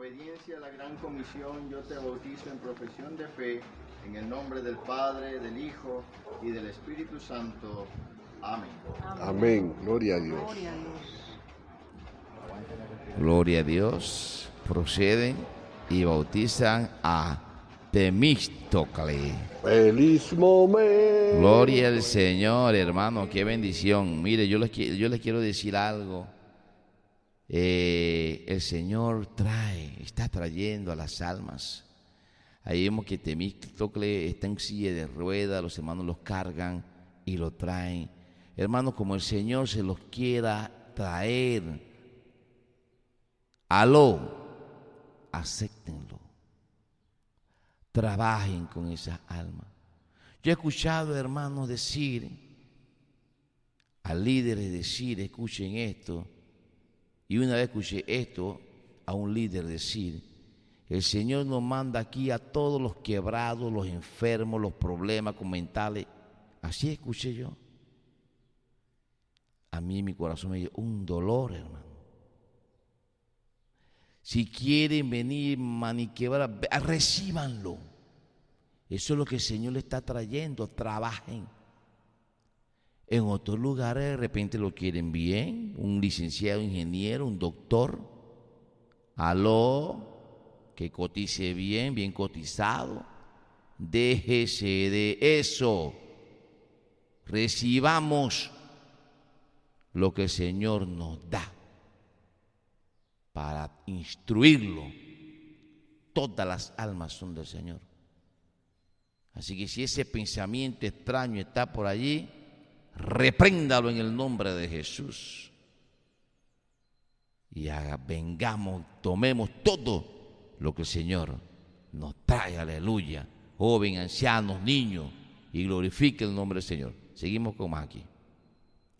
obediencia a la gran comisión, yo te bautizo en profesión de fe, en el nombre del Padre, del Hijo y del Espíritu Santo. Amén. Amén. Gloria a Dios. Gloria a Dios. Gloria a Dios. Proceden y bautizan a Temístocle. Feliz momento. Gloria al Señor, hermano, qué bendición. Mire, yo les quiero decir algo. El Señor está trayendo a las almas. Ahí vemos que Temístocle está en silla de ruedas, los hermanos los cargan y lo traen. Hermanos, como el Señor se los quiera traer, acéptenlo. Trabajen con esas almas. Yo he escuchado hermanos decir, a líderes decir, escuchen esto, y una vez escuché esto a un líder decir, el Señor nos manda aquí a todos los quebrados, los enfermos, los problemas mentales. Así escuché yo. A mí mi corazón me dio un dolor, hermano. Si quieren venir maniquebrar, recíbanlo. Eso es lo que el Señor le está trayendo. Trabajen. En otros lugares de repente lo quieren bien, un licenciado, ingeniero, un doctor. Que cotice bien, bien cotizado. Déjese de eso. Recibamos lo que el Señor nos da para instruirlo. Todas las almas son del Señor. Así que si ese pensamiento extraño está por allí, repréndalo en el nombre de Jesús. Y vengamos, tomemos todo lo que el Señor nos trae, aleluya. Joven, ancianos, niños, y glorifique el nombre del Señor. Seguimos con más aquí.